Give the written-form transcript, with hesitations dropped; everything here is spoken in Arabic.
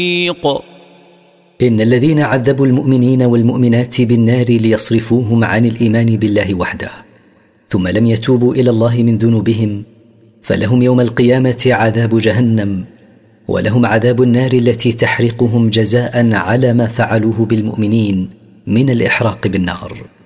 إن الذين عذبوا المؤمنين والمؤمنات بالنار ليصرفوهم عن الإيمان بالله وحده ثم لم يتوبوا إلى الله من ذنوبهم فلهم يوم القيامة عذاب جهنم ولهم عذاب النار التي تحرقهم جزاء على ما فعلوه بالمؤمنين من الإحراق بالنار.